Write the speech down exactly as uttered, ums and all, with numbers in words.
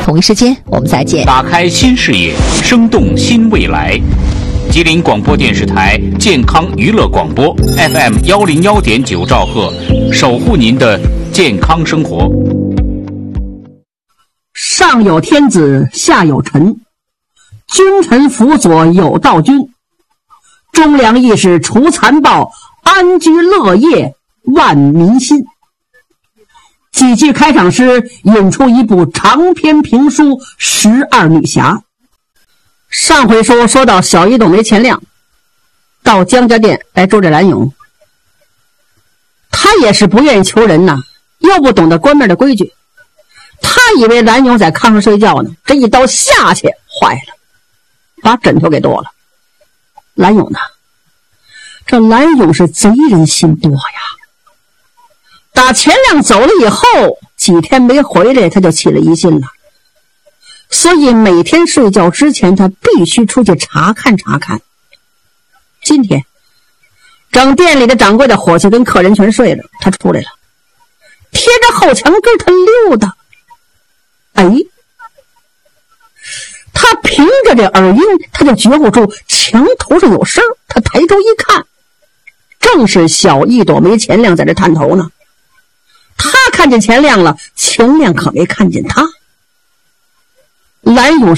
同一时间我们再见。 打开新视野，生动新未来。吉林广播电视台健康娱乐广播 F M 幺零幺点九兆赫，守护您的健康生活。 上有天子，下有臣，君臣辅佐有道君，忠良义士除残暴，安居乐业万民心。几句开场诗引出一部长篇评书《十二女侠》。上回说说到小姨斗没钱粮，到江家店来住着蓝勇，他也是不愿意求人呐，又不懂得官面的规矩。他以为蓝勇在炕上睡觉呢，这一刀下去坏了，把枕头给剁了。蓝勇呢，这蓝勇是贼人心多呀，打钱粮走了以后几天没回来，他就起了疑心了，所以每天睡觉之前他必须出去查看查看。今天整店里的掌柜的伙计跟客人全睡了，他出来了，贴着后墙根他溜达。哎，他凭着这耳音，他就觉悟住墙头上有声，他抬头一看，正是小一朵没钱亮在这探头呢。他看见钱亮了，钱亮可没看见他。蓝勇